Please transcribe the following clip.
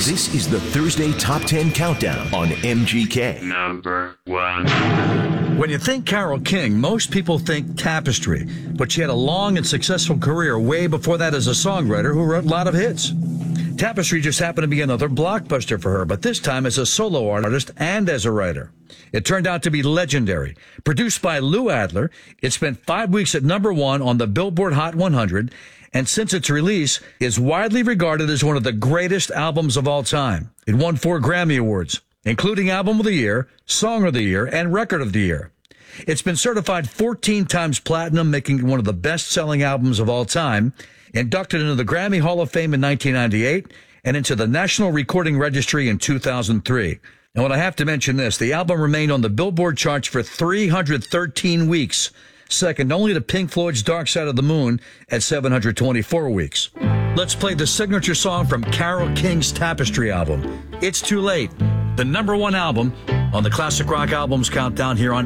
This is the Thursday Top 10 Countdown on MGK. Number 1. When you think Carole King, most people think Tapestry, but she had a long and successful career way before that as a songwriter who wrote a lot of hits. Tapestry just happened to be another blockbuster for her, but this time as a solo artist and as a writer. It turned out to be legendary. Produced by Lou Adler, it spent 5 weeks at number 1 on the Billboard Hot 100, and since its release, is widely regarded as one of the greatest albums of all time. It won 4 Grammy Awards, including Album of the Year, Song of the Year, and Record of the Year. It's been certified 14 times platinum, making it one of the best-selling albums of all time, inducted into the Grammy Hall of Fame in 1998, and into the National Recording Registry in 2003. And when I have to mention this, the album remained on the Billboard charts for 313 weeks, second only to Pink Floyd's Dark Side of the Moon at 724 weeks. Let's play the signature song from Carole King's Tapestry album, It's Too Late, the number 1 album on the Classic Rock Albums Countdown here on